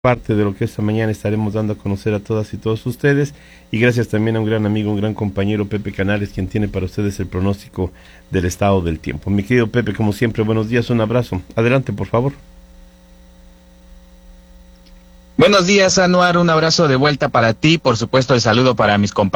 parte de lo que esta mañana estaremos dando a conocer a todas y todos ustedes, y gracias también a un gran amigo, un gran compañero, Pepe Canales, quien tiene para ustedes el pronóstico del estado del tiempo. Mi querido Pepe, como siempre, buenos días, un abrazo. Adelante, por favor. Buenos días, Anuar, un abrazo de vuelta para ti, por supuesto el saludo para mis compañeros.